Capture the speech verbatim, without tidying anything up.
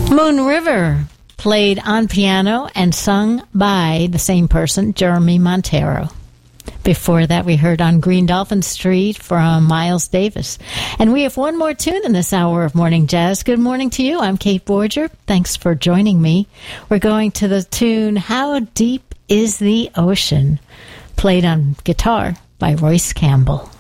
Moon River, played on piano and sung by the same person, Jeremy Montero. Before that, we heard On Green Dolphin Street from Miles Davis. And we have one more tune in this hour of Morning Jazz. Good morning to you. I'm Kate Borger. Thanks for joining me. We're going to the tune How Deep Is the Ocean, played on guitar by Royce Campbell.